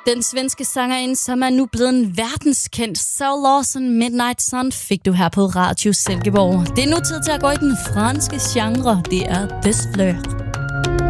Den svenske sangerinde, som er nu blevet en verdenskendt, So Lawson Midnight Sun, fik du her på Radio Silkeborg. Det er nu tid til at gå i den franske genre. Det er Des Fleurs.